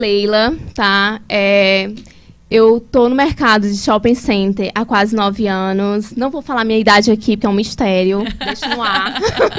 Leila, tá? Eu tô no mercado de shopping center há quase 9 anos. Não vou falar minha idade aqui, porque é um mistério. Deixa no ar.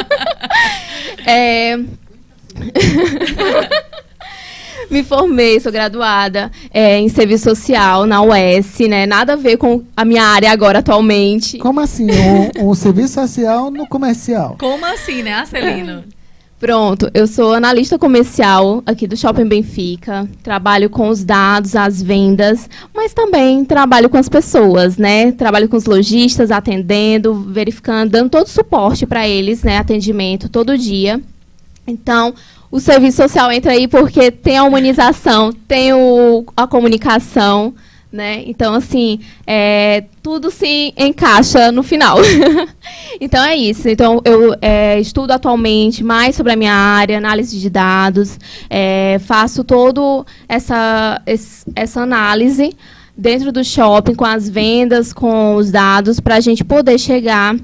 Me formei, sou graduada em serviço social na UES, né? Nada a ver com a minha área agora, atualmente. Como assim? Um serviço social no comercial? Como assim, né, Arcelino? Pronto, eu sou analista comercial aqui do Shopping Benfica. Trabalho com os dados, as vendas, mas também trabalho com as pessoas, né? Trabalho com os lojistas, atendendo, verificando, dando todo o suporte para eles, né? Atendimento todo dia. Então, o serviço social entra aí porque tem a humanização, tem a comunicação, né? Então, assim, tudo se encaixa no final. Então, é isso. Então, eu estudo atualmente mais sobre a minha área, análise de dados, faço toda essa análise dentro do shopping, com as vendas, com os dados, para a gente poder chegar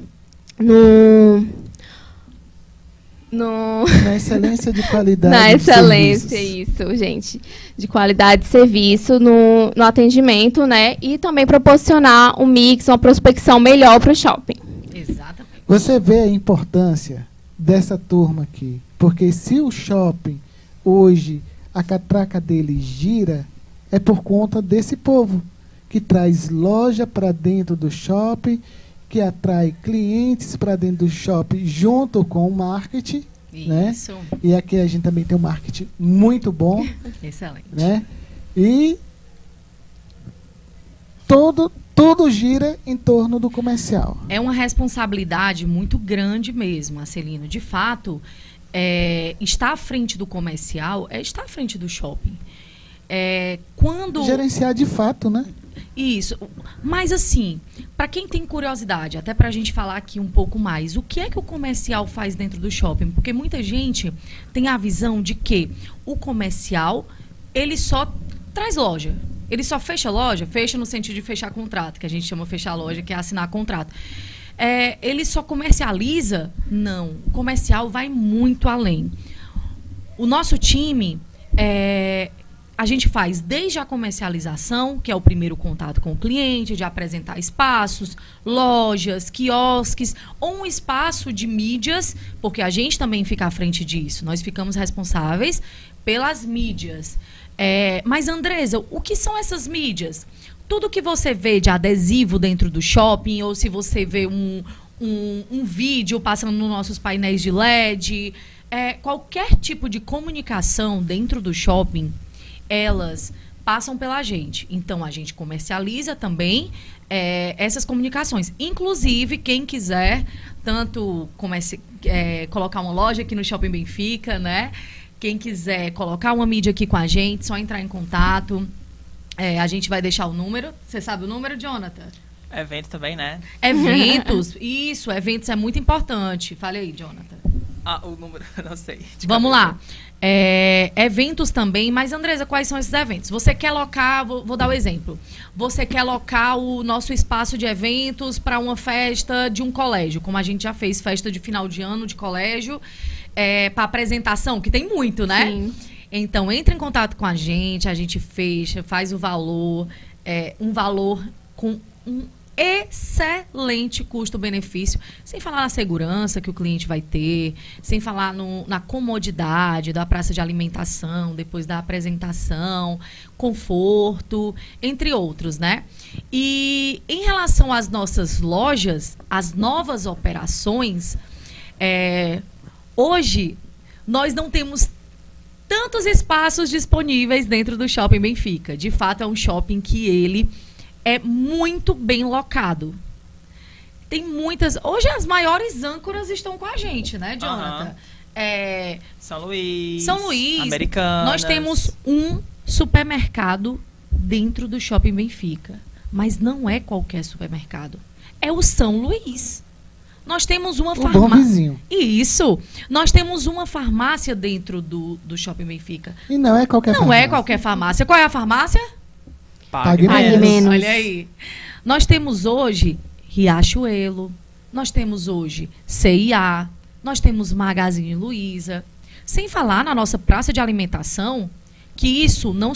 na excelência de qualidade. Na excelência, isso, gente. De qualidade de serviço no atendimento, né? E também proporcionar um mix, uma prospecção melhor para o shopping. Exatamente. Você vê a importância dessa turma aqui. Porque se o shopping, hoje, a catraca dele gira, é por conta desse povo que traz loja para dentro do shopping, que atrai clientes para dentro do shopping junto com o marketing. Isso. Né? E aqui a gente também tem um marketing muito bom. Excelente. Né? E tudo gira em torno do comercial. É uma responsabilidade muito grande mesmo, Arcelino. De fato, estar à frente do comercial é estar à frente do shopping. Quando... Gerenciar de fato, né? Isso. Mas, assim, para quem tem curiosidade, até para a gente falar aqui um pouco mais, o que é que o comercial faz dentro do shopping? Porque muita gente tem a visão de que o comercial, ele só traz loja. Ele só fecha loja, fecha no sentido de fechar contrato, que a gente chama fechar loja, que é assinar contrato. Ele só comercializa? Não. O comercial vai muito além. O nosso time... A gente faz desde a comercialização, que é o primeiro contato com o cliente, de apresentar espaços, lojas, quiosques, ou um espaço de mídias, porque a gente também fica à frente disso. Nós ficamos responsáveis pelas mídias. Mas, Andresa, o que são essas mídias? Tudo que você vê de adesivo dentro do shopping, ou se você vê um vídeo passando nos nossos painéis de LED, qualquer tipo de comunicação dentro do shopping, elas passam pela gente. Então, a gente comercializa também essas comunicações. Inclusive, quem quiser tanto colocar uma loja aqui no Shopping Benfica, né? Quem quiser colocar uma mídia aqui com a gente, só entrar em contato. A gente vai deixar o número. Você sabe o número, Jonathan? Eventos também, né? Eventos. Isso, eventos é muito importante. Fale aí, Jonathan. O número, não sei. Vamos lá. Eventos também, mas Andresa, quais são esses eventos? Você quer alocar, vou dar o exemplo, você quer alocar o nosso espaço de eventos para uma festa de um colégio, como a gente já fez festa de final de ano de colégio, para apresentação, que tem muito, né? Sim. Então, entre em contato com a gente fecha, faz o valor, um valor com um excelente custo-benefício, sem falar na segurança que o cliente vai ter, sem falar na comodidade da praça de alimentação, depois da apresentação, conforto, entre outros, né? E em relação às nossas lojas, as novas operações, hoje nós não temos tantos espaços disponíveis dentro do Shopping Benfica. De fato, é um shopping que ele é muito bem locado. Tem muitas... Hoje as maiores âncoras estão com a gente, né, Jonathan? São Luís. Americanas. Nós temos um supermercado dentro do Shopping Benfica. Mas não é qualquer supermercado. É o São Luís. Nós temos uma farmácia. Bom vizinho. Isso. Nós temos uma farmácia dentro do Shopping Benfica. E não é qualquer farmácia. Não é qualquer farmácia. Qual é a farmácia? Pague menos. Olha aí. Nós temos hoje Riachuelo, nós temos hoje CIA, nós temos Magazine Luiza. Sem falar na nossa praça de alimentação, que isso não